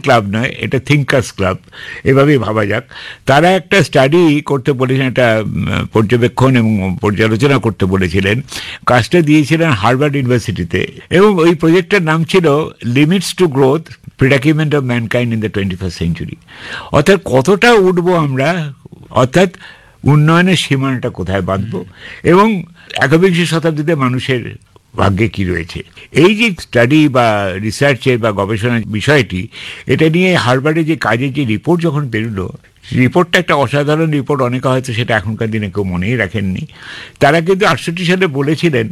Club নয়, এটা thinkers club, এভাবেই ভাবা যাক। তারা একটা স্টাডি করতে বলেছেন, একটা পর্যবেক্ষণ এবং পর্যালোচনা করতে বলেছিলেন। কাজটা দিয়েছিলেন হার্ভার্ড ইউনিভার্সিটিতে, এবং ওই প্রজেক্টটার নাম ছিল limits two growth, প্রিডাকিমেন্ট of mankind in the 21st century. অর্থাৎ কতটা উঠবো আমরা, অর্থাৎ উন্নয়নের সীমানাটা কোথায় বাঁধবো, এবং একবিংশ শতাব্দীতে মানুষের ভাগ্যে কি রয়েছে। এই যে স্টাডি বা রিসার্চের বা গবেষণার বিষয়টি, এটা নিয়ে হার্ভার্ডে যে কাজের যে রিপোর্ট যখন বেরোলো, রিপোর্টটা একটা অসাধারণ রিপোর্ট, অনেকে হয়তো সেটা এখনকার দিনে কেউ মনেই রাখেননি। তারা কিন্তু 68 সালে বলেছিলেন